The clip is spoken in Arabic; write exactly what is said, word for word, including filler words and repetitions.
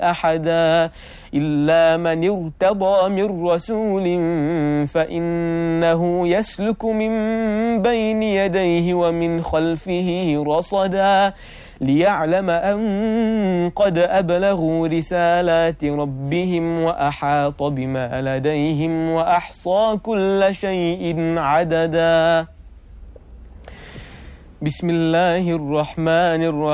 أحدا إلا من ارتضى من رسول فإنه يسلك من بين يديه ومن خلفه رصدا ليعلم أن قد أبلغوا رسالات ربهم وأحاط بما لديهم وأحصى كل شيء عددا. بسم الله الرحمن الرحيم.